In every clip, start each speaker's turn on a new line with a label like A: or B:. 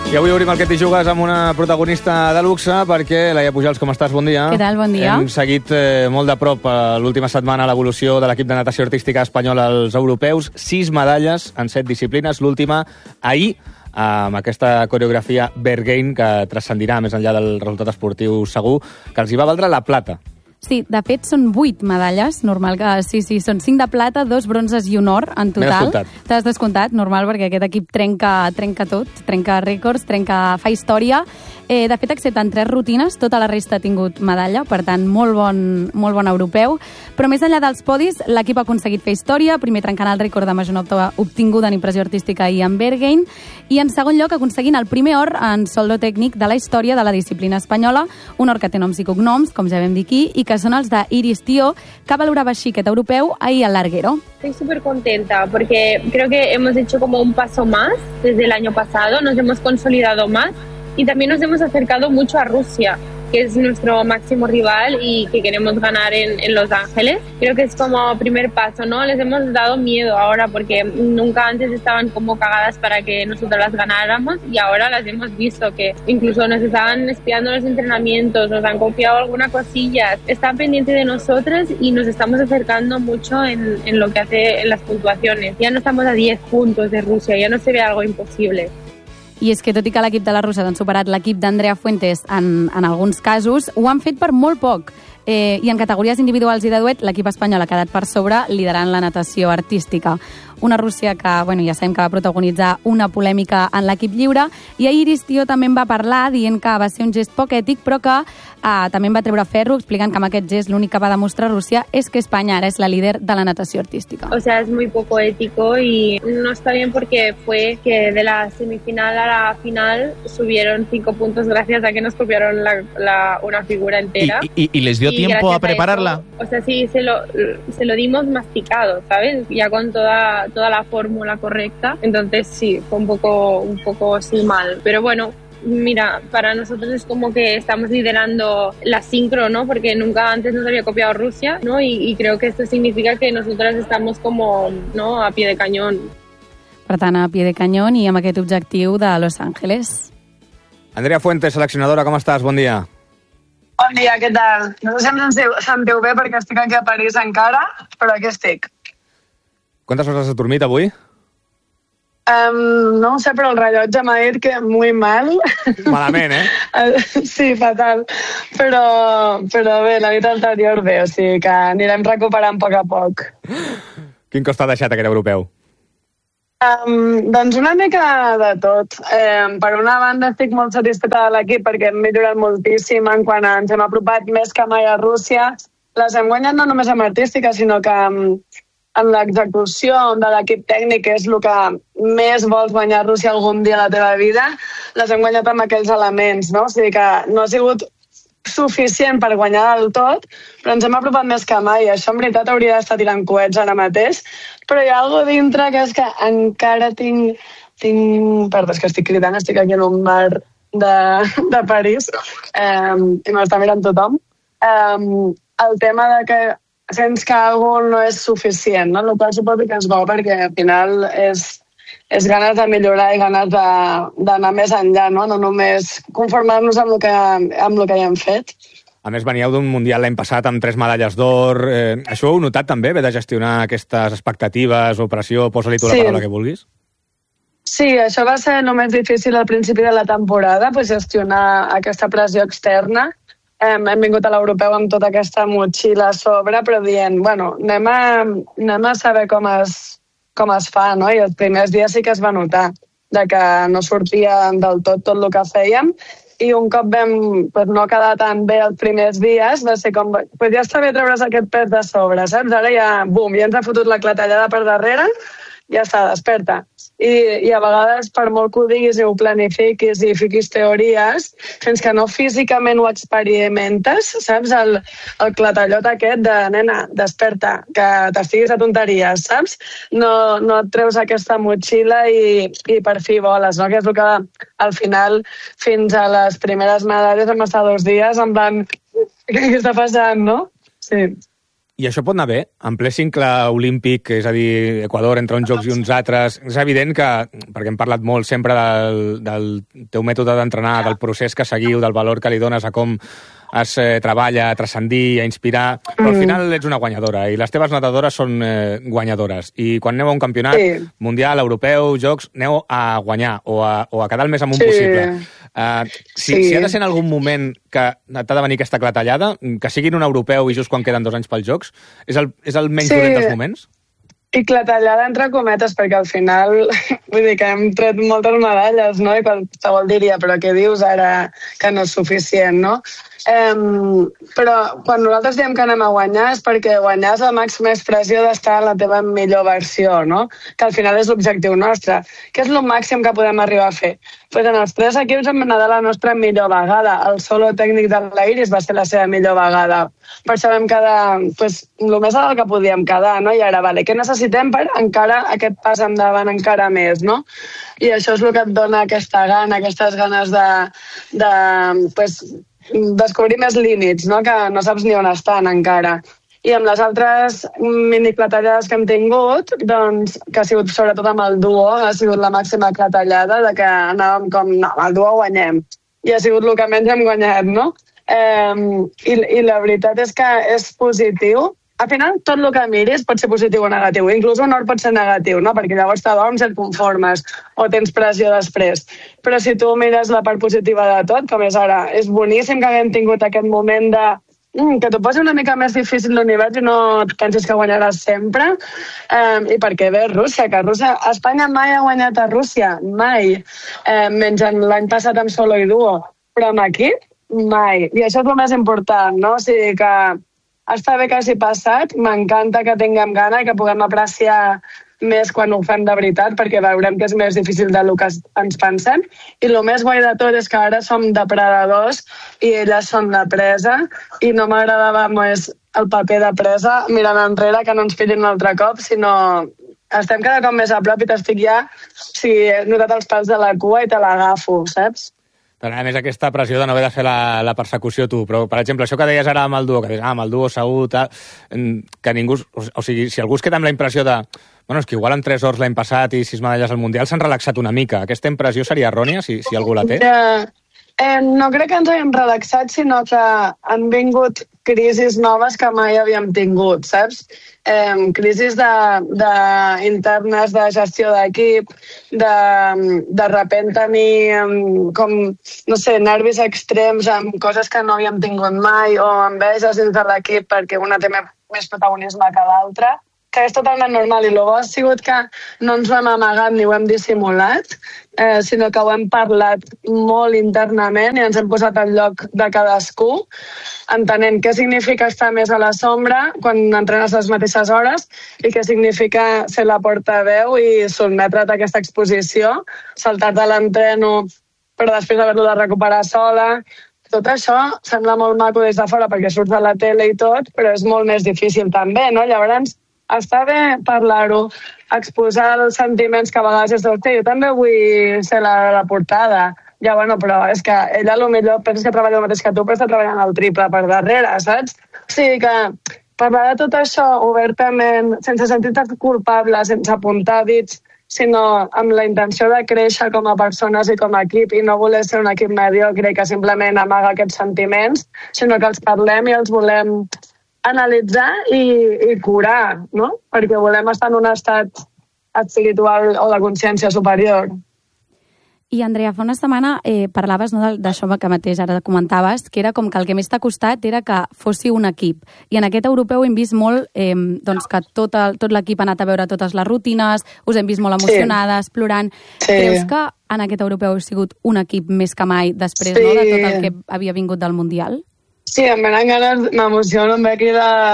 A: I avui obrim el Que t'hi jugues amb una protagonista de luxe, perquè, Laia Pujals, com estàs? Bon dia.
B: Què tal? Bon dia.
A: Hem seguit molt de prop l'última setmana l'evolució de l'equip de natació artística espanyol als europeus. 6 medalles en 7 disciplines, l'última ahir, amb aquesta coreografia Berghain, que transcendirà més enllà del resultat esportiu segur, que els hi va valdre la plata.
B: Sí, de fet són 8 medalles, normal que sí, són 5 de plata, 2 bronzes i un or en total. T'has descomptat, normal, perquè aquest equip trenca tot, trenca rècords, fa història. De fet, excepte en 3 rutines, tota la resta ha tingut medalla, per tant, molt bon europeu. Però més enllà dels podis, l'equip ha aconseguit fer història, primer trencant el rècord de Majonov obtingut en impressió artística i en Berghain, i en segon lloc aconseguint el primer or en soldo tècnic de la història de la disciplina espanyola, un or que té noms i cognoms, com ja vam dir aquí, i que son els de Iris Tió, que valorava així aquest europeu ahir al Larguero.
C: Estoy súper contenta porque creo que hemos hecho como un paso más desde el año pasado, nos hemos consolidado más y también nos hemos acercado mucho a Rusia, que es nuestro máximo rival y que queremos ganar en Los Ángeles. Creo que es como primer paso, ¿no? Les hemos dado miedo ahora porque nunca antes estaban como cagadas para que nosotros las ganáramos y ahora las hemos visto, que incluso nos estaban espiando los entrenamientos, nos han copiado alguna cosilla, están pendientes de nosotras y nos estamos acercando mucho en lo que hace en las puntuaciones. Ya no estamos a 10 puntos de Rusia, ya no se ve algo imposible.
B: I és que, tot i que l'equip de la Russa han superat l'equip d'Andrea Fuentes en alguns casos, ho han fet per molt poc. I en categories individuals i de duet, l'equip espanyol ha quedat per sobre, liderant la natació artística. Una Rússia que, ja sabem que va protagonitzar una polèmica en l'equip lliure, i ahir Iris Tió també en va parlar, dient que va ser un gest poc ètic, però que també en va treure ferro, explicant que amb aquest gest l'únic que va demostrar Rússia és que Espanya ara és la líder de la natació artística.
C: O sea, es muy poco ético y no está bien porque fue que de la semifinal a la final subieron 5 puntos gracias a que nos copiaron una figura entera.
D: ¿Y les dio tiempo a prepararla?
C: O sea, sí, se lo dimos masticado, ¿sabes? Ya con toda la fórmula correcta. Entonces sí, fue un poco así mal. Pero bueno, mira, para nosotros es como que estamos liderando la sincro, ¿no? Porque nunca antes nos había copiado Rusia, ¿no? Y creo que esto significa que nosotras estamos como, ¿no?, a pie de cañón.
B: Per tant, a pie de cañón i amb aquest objectiu de Los Ángeles.
A: Andrea Fuentes, seleccionadora, com estàs? Bon dia.
E: Bon dia, què tal? No sé si em sentiu bé perquè estic aquí a París encara, però aquí estic.
A: Quantes hores has dormit avui?
E: No ho sé, però el rellotge m'ha dit que muy mal.
A: Malament,
E: Sí, fatal. Però bé, la nit anterior bé, o sigui que anirem recuperant a poc a poc.
A: Quin cost t'ha deixat aquest europeu?
E: Doncs una mica de tot. Per una banda estic molt satisfeta de l'equip perquè hem millorat moltíssim en quan ens hem apropat més que mai a Rússia. Les hem guanyat no només amb artística, sinó que en l'execució de l'equip tècnic, que és el que més vols guanyar a Rússia algun dia a la teva vida, les hem guanyat amb aquells elements, no? O sigui que no ha sigut suficient per guanyar del tot, però ens hem apropat més que mai. Això, en veritat, hauria d'estar tirant coets ara mateix, però hi ha alguna cosa dintre que és que encara tinc... Perdó, és que estic cridant, estic aquí en un bar de París i m'està mirant tothom. El tema de que sents que alguna no és suficient, no? El qual suposo que és bo perquè al final és ganes de millorar i ganes d'anar més enllà, no? No només conformar-nos amb el que ja hem fet.
A: A més, veníeu d'un Mundial l'any passat amb 3 medalles d'or. Això ho heu notat també, haver de gestionar aquestes expectatives, operació, posa-li tu la paraula que vulguis?
E: Sí, això va ser només difícil al principi de la temporada, gestionar aquesta pressió externa. Hem vingut a l'europeu amb tota aquesta motxilla a sobre, però dient, bueno, anem a saber com es fa, no? I els primers dies sí que es va notar de que no sortia del tot el que fèiem, i un cop vam no quedar tan bé els primers dies, va ser com, ja està bé treure's aquest pes de sobre, saps? Ara ja, bum, ja ens ha fotut la clatellada per darrere, ja està, desperta. I a vegades, per molt que ho diguis i ho planifiquis i fiquis teories, fins que no físicament ho experimentes, saps? El clatallot aquest de, nena, desperta, que t'estiguis a tonteries, saps? No et treus aquesta motxilla i per fi voles, no? Que és el que al final, fins a les primeres medalles, vam estar 2 dies en plan, què està passant, no? Sí.
A: I això pot anar bé? En ple cincle olímpic, és a dir, Equador entre uns jocs i uns altres, és evident que, perquè hem parlat molt sempre del teu mètode d'entrenar, del procés que seguiu, del valor que li dones a com es treballa a transcendir, a inspirar, però al final ets una guanyadora i les teves nedadores són guanyadores. I quan aneu a un campionat mundial, europeu, jocs, aneu a guanyar o a quedar el més amunt possible. Si ha de ser en algun moment que t'ha de venir aquesta clatellada, que sigui en un europeu i just quan queden 2 anys pels jocs, és el menys dolent dels moments?
E: I clatellada entre cometes, perquè al final vull dir que hem tret moltes medalles, no? I qualsevol diria, però què dius ara que no és suficient, no? Però quan nosaltres diem que anem a guanyar és perquè guanyar és la màxima expressió d'estar en la teva millor versió, no? Que al final és l'objectiu nostre. Què és el màxim que podem arribar a fer? Pues en els 3 equips hem anat a la nostra millor vegada. El solo tècnic de l'Iris va ser la seva millor vegada. Per això vam quedar el més alt que podíem quedar, no? I ara, què necessitem per encara aquest pas endavant encara més, no? I això és el que et dona aquesta gana, aquestes ganes de descobrir més límits, no? Que no saps ni on estan encara. I amb les altres miniclatellades que hem tingut, doncs, que ha sigut sobretot amb el duo, ha sigut la màxima clatellada de que anàvem com, no, el duo guanyem. I ha sigut el que menys hem guanyat, no? I la veritat és que és positiu. Al final, tot el que miris pot ser positiu o negatiu. Inclús un or pot ser negatiu, no? Perquè llavors t'adorms i et conformes o tens pressió després. Però si tu mires la part positiva de tot, com és ara, és boníssim que haguem tingut aquest moment de que t'ho posi una mica més difícil l'univers i no et pensis que guanyaràs sempre. I perquè ve Rússia, que Espanya mai ha guanyat a Rússia, mai. Menys l'any passat amb solo i duo. Però amb equip, mai. I això és el més important, no? O sigui que està bé que hagi passat, m'encanta que tinguem gana i que puguem apreciar més quan ho fem de veritat, perquè veurem que és més difícil del que ens pensem. I el més guai de tot és que ara som depredadors i elles són de presa, i no m'agradava més el paper de presa mirant enrere que no ens pillin un altre cop, sinó estem cada cop més a prop i t'estic ja, he notat els pèls de la cua i te l'agafo, saps?
A: A més, aquesta pressió de no haver de fer la persecució tu, però, per exemple, això que deies ara amb el duo, que deies, amb el duo segur, que ningú... O sigui, si algú es queda amb la impressió de... Bueno, és que igual en 3 ors l'any passat i 6 medalles al Mundial s'han relaxat una mica. Aquesta impressió seria errònia, si algú la té?
E: No crec que ens haguem relaxat, sinó que han vingut crisis noves que mai havíem tingut, saps? Crisis internes de gestió d'equip, de repent tenir com, no sé, nervis extrems amb coses que no havíem tingut mai, o enveges dins de l'equip perquè una té més protagonisme que l'altra, que és totalment normal, i el bo ha sigut que no ens ho hem amagat ni ho hem dissimulat, sinó que ho hem parlat molt internament i ens hem posat al lloc de cadascú, entenent què significa estar més a la sombra quan entrenes les mateixes hores i què significa ser la portaveu i sotmetre't a aquesta exposició, saltar-te l'entreno però després haver-lo de recuperar sola. Tot això sembla molt maco des de fora perquè surts de la tele i tot, però és molt més difícil també, no? Llavors, està bé parlar-ho, exposar els sentiments que a vegades és del jo també vull ser la portada. Ja, bueno, però és que ella millor pensa que treballa el mateix que tu, però està treballant el triple per darrere, saps? O sigui que parlar de tot això obertament, sense sentir-te culpable, sense apuntar dits, sinó amb la intenció de créixer com a persones i com a equip i no voler ser un equip mediocre que simplement amaga aquests sentiments, sinó que els parlem i els volem analitzar i curar, no? Perquè volem estar en un estat espiritual o de consciència superior.
B: I, Andrea, fa una setmana parlaves d'això que mateix ara comentaves, que era com que el que més t'ha costat era que fossi un equip. I en aquest europeu hem vist molt que tot l'equip ha anat a veure totes les rutines, us hem vist molt emocionades, plorant. Sí. Creus que en aquest europeu heu sigut un equip més que mai després de tot el que havia vingut del Mundial?
E: Sí, em venen ganes, m'emociono, em ve aquí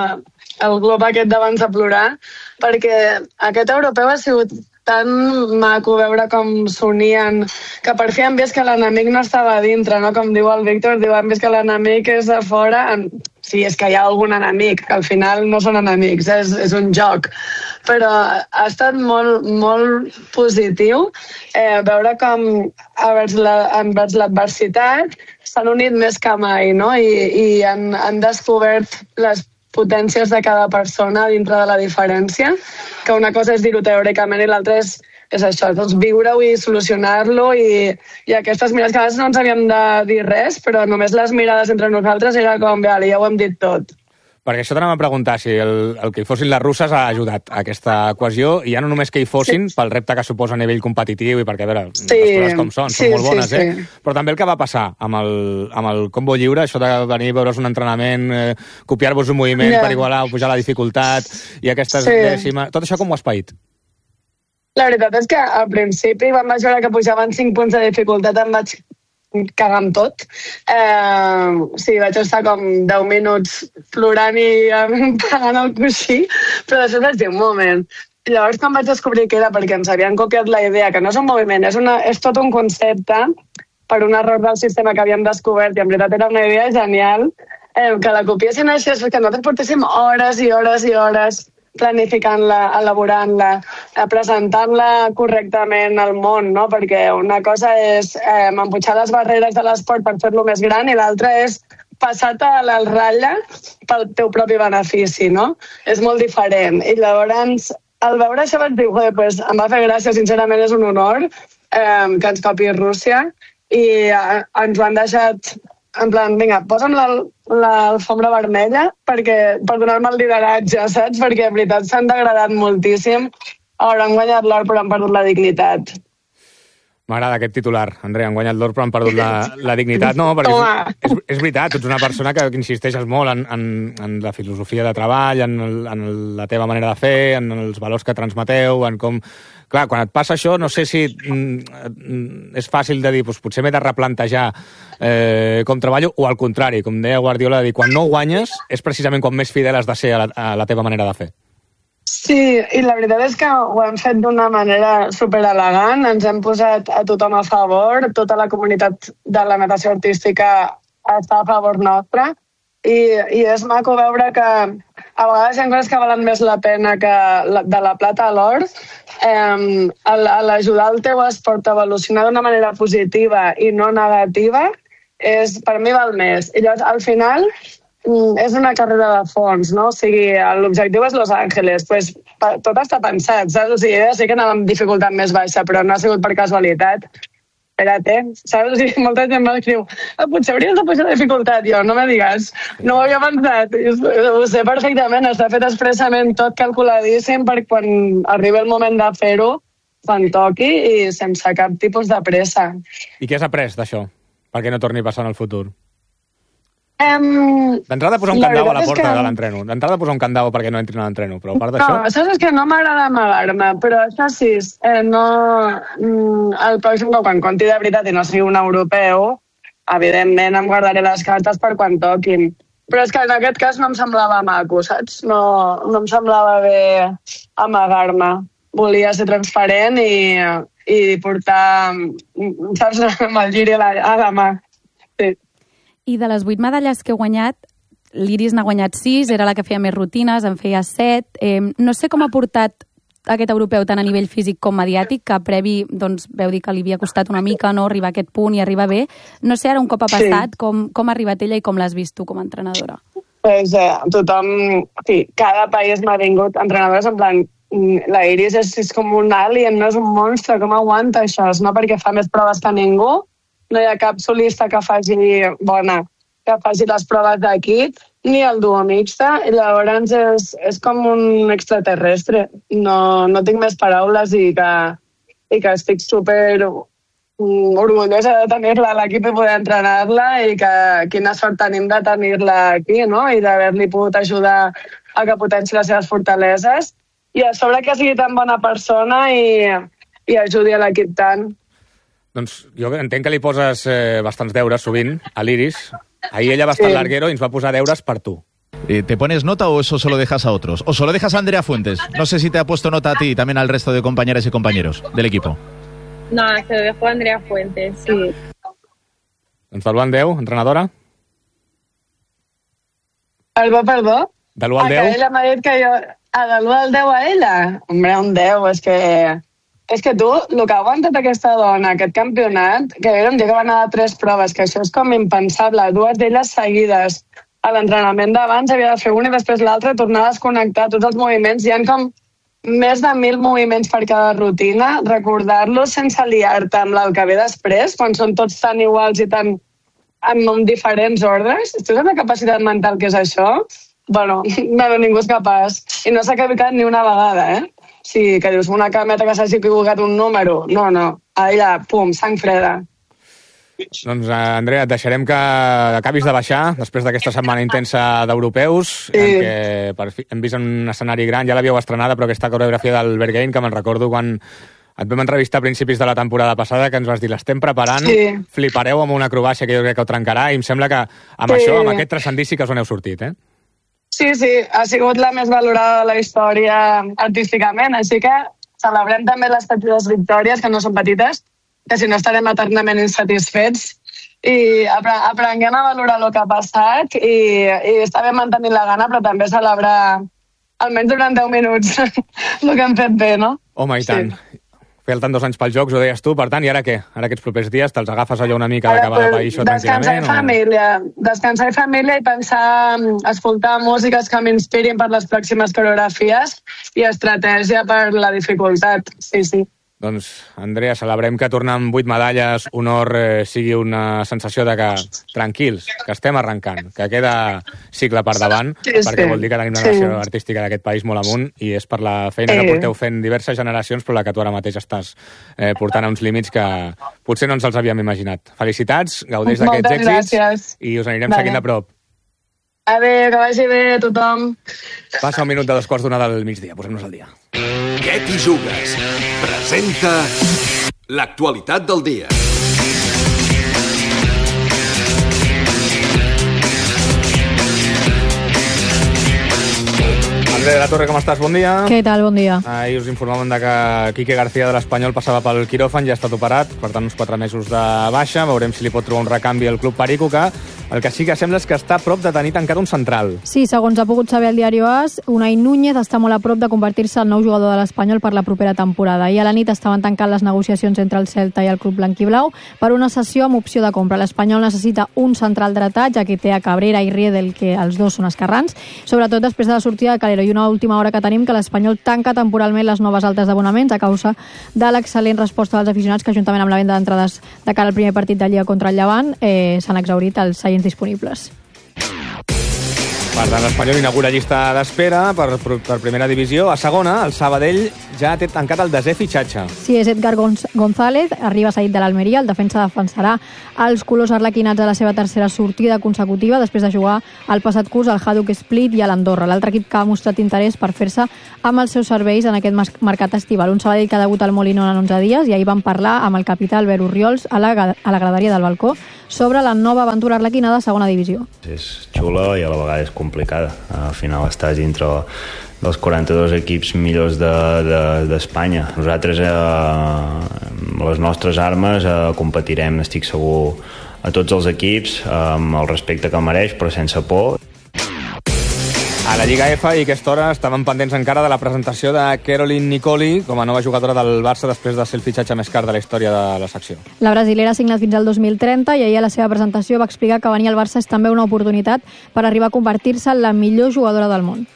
E: el glob aquest d'abans de plorar, perquè aquest europeu ha sigut tan maco veure com s'unien, que per fi han vist que l'enemic no estava a dintre, no? Com diu el Víctor, han vist que l'enemic és a fora, sí, és que hi ha algun enemic, que al final no són enemics, és un joc. Però ha estat molt, molt positiu veure com envers l'adversitat s'han unit més que mai, no? I han descobert les potències de cada persona dintre de la diferència, que una cosa és dir-ho teòricament i l'altra és això, doncs viure-ho i solucionar-lo i aquestes mirades que a vegades no ens havíem de dir res, però només les mirades entre nosaltres era com, vale, ja ho hem dit tot.
A: Perquè això t'anàvem a preguntar si el que hi fossin les russes ha ajudat a aquesta cohesió, i ja no només que hi fossin, pel repte que suposa a nivell competitiu, i perquè, a veure, les coses com són molt bones, però també el que va passar amb el combo lliure, això de venir a veure's un entrenament, copiar-vos un moviment per igualar o pujar la dificultat, i aquestes dècimes... Tot això com ho has paït?
E: La veritat és que al principi vam veure que pujaven 5 punts de dificultat, em vaig cagar amb tot. Vaig estar com 10 minuts plorant i pagant el coixí, però després vaig dir un moment. Llavors, quan vaig descobrir que era perquè ens havien copiat la idea, que no és un moviment, és tot un concepte per un error del sistema que havíem descobert, i en veritat era una idea genial, que la copiessin així és que nosaltres portéssim hores i hores i hores planificant-la, elaborant-la, presentant-la correctament al món, no? Perquè una cosa és empujar les barreres de l'esport per fer-lo més gran i l'altra és passar-te a la ratlla pel teu propi benefici, no? És molt diferent. I llavors, al veure això vaig dir, pues, em va fer gràcia, sincerament és un honor que ens copi Rússia, i ens ho han deixat en plan, vinga, posa'm l'alfombra vermella per donar-me el lideratge, saps? Perquè en veritat s'han degradat moltíssim, han guanyat l'or però han perdut la dignitat.
A: M'agrada aquest titular, Andrea, han guanyat l'or però han perdut la dignitat. No, perquè és veritat, tu ets una persona que insisteixes molt en la filosofia de treball, en la teva manera de fer, en els valors que transmeteu, en com... Clar, quan et passa això, no sé si és fàcil de dir, doncs potser m'he de replantejar com treballo, o al contrari, com deia Guardiola, de dir, quan no guanyes és precisament quan més fidel has de ser a la teva manera de fer.
E: Sí, i la veritat és que ho hem fet d'una manera superelegant, ens hem posat a tothom a favor, tota la comunitat de la natació artística està a favor nostre, i és maco veure que a vegades hi ha coses que valen més la pena que de la plata a l'or. L'ajudar el teu esport a evolucionar d'una manera positiva i no negativa per mi val més. I llavors, al final, és una carrera de fons, no? O sigui, l'objectiu és Los Angeles, pues, tot està pensat, saps? O sigui, sí que anava amb dificultat més baixa, però no ha sigut per casualitat. Espera't, saps? O sigui, molta gent m'escriu, potser hauries de pujar la dificultat. Jo, no me digues, no ho havia pensat. Ho sé perfectament, està fet expressament tot calculadíssim per quan arribi el moment de fer-ho, quan toqui i sense cap tipus de pressa.
A: I què has après d'això? Perquè no torni a passar en el futur? D'entrada posar un candau a la porta de l'entreno. D'entrada posar un candau perquè no entrin a l'entreno, però a part d'això...
E: No, saps que no m'agrada amagar-me, però això sí, el pròxim cop, quan conti de veritat i no sigui un europeu, evidentment em guardaré les cartes per quan toquin. Però és que en aquest cas no em semblava maco, saps? No em semblava bé amagar-me. Volia ser transparent i portar, saps, amb el giri a la mà. Sí.
B: I de les 8 medalles que he guanyat, l'Iris n'ha guanyat 6, era la que feia més rutines, en feia 7. No sé com ha portat aquest europeu tant a nivell físic com mediàtic, que previ doncs, veu dir que li havia costat una mica no arribar a aquest punt i arribar bé. No sé ara un cop ha passat, sí. com ha arribat ella i com l'has vist tu com a entrenadora?
E: Pues, tothom, sí, cada país m'ha vingut entrenadors en plan, la Iris és com un alien, no és un monstre, com aguanta això? No perquè fa més proves que ningú, no hi ha cap solista que faci les proves d'aquí, ni el duo mixta, i llavors és com un extraterrestre. No tinc més paraules i que estic super orgullosa de tenir-la a l'equip i poder entrenar-la, i que quina sort tenim de tenir-la aquí, no? I d'haver-li pogut ajudar a que potenci les seves fortaleses, i a sobre que sigui tan bona persona i ajudi a l'equip tant.
A: Doncs jo entenc que li poses bastants deures sovint a l'Iris. Ahir ella va estar al larguero i ens va posar deures per tu.
D: ¿Te pones nota o eso solo dejas a otros? ¿O solo dejas a Andrea Fuentes? No sé si te ha puesto nota a ti y también al resto de compañeras y compañeros del equipo.
C: No, se lo dejo a Andrea Fuentes, sí.
A: Doncs de l'1 al 10, entrenadora?
E: Perdó?
A: De l'1 al 10?
E: Que ella m'ha dit que jo... de l'1 al 10 a ella? Hombre, un 10, és que tu, el que ha aguantat aquesta dona, aquest campionat, que era un dia que va anar a 3 proves, que això és com impensable, 2 d'elles seguides, a l'entrenament d'abans havia de fer un i després l'altre, tornar a desconnectar tots els moviments. Hi ha com més de 1.000 moviments per cada rutina. Recordar-los sense liar-te amb el que ve després, quan són tots tan iguals i tan amb diferents ordres. Si tens una capacitat mental que és això, bueno, ningú és capaç. I no s'ha equivocat ni una vegada, Sí, que dius una cameta que s'hagi equivocat un número. No. Allà, pum, sang freda.
A: Doncs, Andrea, et deixarem que acabis de baixar després d'aquesta setmana intensa d'europeus, en què hem vist un escenari gran, ja l'havíeu estrenada, però aquesta coreografia del Berghain, que me'n recordo quan et vam entrevistar a principis de la temporada passada, que ens vas dir, l'estem preparant, flipareu amb una acrobàcia que jo crec que ho trencarà, i em sembla que amb això, amb aquest transcendir, sí que us n'heu sortit,
E: Sí, ha sigut la més valorada de la història artísticament, així que celebrem també les petites victòries, que no són petites, que si no estarem eternament insatisfets, i aprenguem a valorar el que ha passat i està bé mantenir la gana, però també celebrar almenys durant 10 minuts el que hem fet bé, no?
A: Home, i tant. Falten 2 anys pels Jocs, ho deies tu, per tant, i ara què? Ara aquests propers dies te'ls agafes allò una mica d'acabar de pair això tranquil·lament?
E: Descansar i família i pensar, escoltar músiques que m'inspirin per les pròximes coreografies i estratègia per la dificultat, sí.
A: Doncs, Andrea, celebrem que tornar amb 8 medalles honor sigui una sensació de que tranquils, que estem arrencant, que queda cicle per davant, perquè vol dir que tenim una nació artística d'aquest país molt amunt, i és per la feina que porteu fent diverses generacions, però la que tu ara mateix estàs portant a uns límits que potser no ens els havíem imaginat. Felicitats, gaudeix d'aquests èxits i us anirem seguint de prop.
E: Adéu, que vagi bé a tothom.
A: Passa un minut de 2:15 del migdia, posem-nos al dia.
F: Què t'hi jugues? Presenta l'actualitat del dia.
A: Andrea de la Torre, com estàs? Bon dia.
B: Què tal? Bon dia.
A: Ahir us informàvem de que Quique García de l'Espanyol passava pel quiròfan, ja ha estat operat, per tant uns 4 mesos de baixa. Veurem si li pot trobar un recanvi al club Perico, que el que sí que sembla és que està a prop de tenir tancat un central.
B: Sí, segons ha pogut saber el diari AS, Unai Núñez està molt a prop de convertir-se en nou jugador de l'Espanyol per la propera temporada. I a la nit estaven tancant les negociacions entre el Celta i el club blanquiblau per una cessió amb opció de compra. L'Espanyol necessita un central dretà, ja que té a Cabrera i Riedel, que els dos són esquerrans, sobretot després de la sortida de Calero. I una última hora que tenim, que l'Espanyol tanca temporalment les noves altes d'abonaments a causa de l'excel·lent resposta dels aficionats, que juntament amb la venda d'entrades de cara al primer partit de Lliga contra el Llevant s'han exhaurit els seients disponibles.
A: Per tant, l'Espanyol inaugura llista d'espera per primera divisió. A segona, el Sabadell ja té tancat el 10è fitxatge.
B: Sí, és Edgar González, arriba cedit de l'Almeria. El defensa defensarà els colors arlequinats a la seva tercera sortida consecutiva, després de jugar el passat curs al Hajduk Split i a l'Andorra. L'altre equip que ha mostrat interès per fer-se amb els seus serveis en aquest mercat estival. Un Sabadell que ha debutat al Molinón en 11 dies, i ahir van parlar amb el capità Albert Orriols a la graderia del balcó sobre la nova aventura arlequina de segona divisió.
G: És xula i a la vegada és complicada. Al final estàs dintre dels 42 equips millors d'Espanya. Nosaltres, amb les nostres armes, competirem, estic segur, a tots els equips, amb el respecte que mereix, però sense por.
A: A la Lliga F, i a aquesta hora estaven pendents encara de la presentació de Caroline Nicoli com a nova jugadora del Barça després de ser el fitxatge més car de la història de la secció.
B: La brasilera ha signat fins al 2030 i ahir a la seva presentació va explicar que venir al Barça és també una oportunitat per arribar a convertir-se en la millor jugadora del món.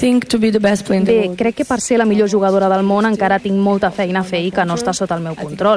H: Bé, crec que per ser la millor jugadora del món encara tinc molta feina a fer i que no està sota el meu control.